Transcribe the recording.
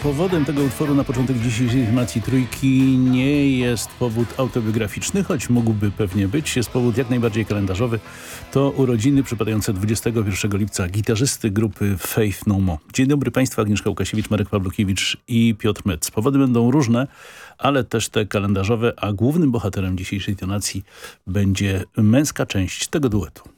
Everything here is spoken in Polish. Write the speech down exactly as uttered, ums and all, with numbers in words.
powodem tego utworu na początek dzisiejszej informacji Trójki nie jest powód autobiograficzny, choć mógłby pewnie być. Jest powód jak najbardziej kalendarzowy. To urodziny przypadające dwudziestego pierwszego lipca gitarzysty grupy Faith No More. Dzień dobry Państwu, Agnieszka Łukasiewicz, Marek Pawlukiewicz i Piotr Metz. Powody będą różne, ale też te kalendarzowe, a głównym bohaterem dzisiejszej tonacji będzie męska część tego duetu.